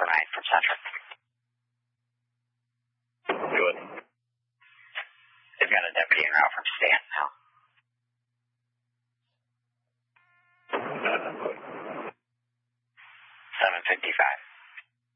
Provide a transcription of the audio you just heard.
overnight from Centric. Good. They've got a deputy en route from Stanton now. 7:55.